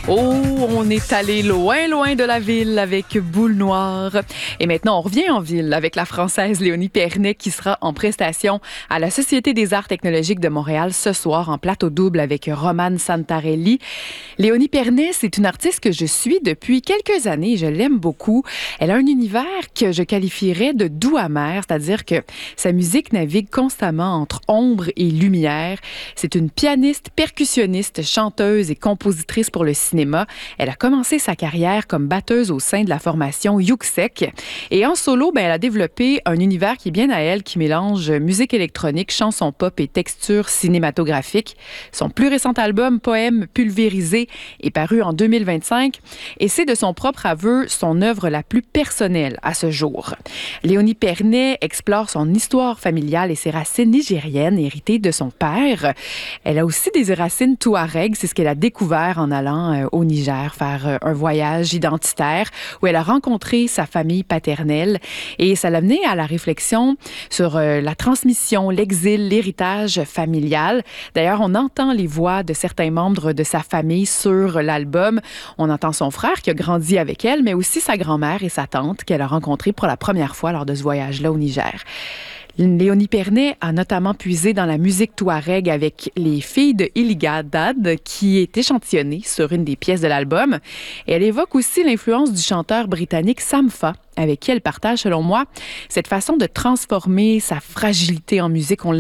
Oh, on est allé loin, loin de la ville avec Boule Noire. Et maintenant, on revient en ville avec la Française Léonie Pernet qui sera en prestation à la Société des arts technologiques de Montréal ce soir en plateau double avec Romane Santarelli. Léonie Pernet, c'est une artiste que je suis depuis quelques années. Je l'aime beaucoup. Elle a un univers que je qualifierais de doux amer, c'est-à-dire que sa musique navigue constamment entre ombre et lumière. C'est une pianiste, percussionniste, chanteuse et compositrice pour le cinéma. Elle a commencé sa carrière comme batteuse au sein de la formation Yuxek. Et en solo, elle a développé un univers qui est bien à elle, qui mélange musique électronique, chanson pop et texture cinématographique. Son plus récent album, Poème pulvérisé, est paru en 2025 et c'est de son propre aveu son œuvre la plus personnelle à ce jour. Léonie Pernet explore son histoire familiale et ses racines nigériennes héritées de son père. Elle a aussi des racines touareg, c'est ce qu'elle a découvert en allant au Niger faire un voyage identitaire où elle a rencontré sa famille paternelle et ça l'a amené à la réflexion sur la transmission, l'exil, l'héritage familial. D'ailleurs, on entend les voix de certains membres de sa famille sur l'album. On entend son frère qui a grandi avec elle, mais aussi sa grand-mère et sa tante qu'elle a rencontrées pour la première fois lors de ce voyage-là au Niger. Léonie Pernet a notamment puisé dans la musique touareg avec les filles de Iliga Dad, qui est échantillonnée sur une des pièces de l'album. Et elle évoque aussi l'influence du chanteur britannique Sam Fa, avec qui elle partage, selon moi, cette façon de transformer sa fragilité en musique. On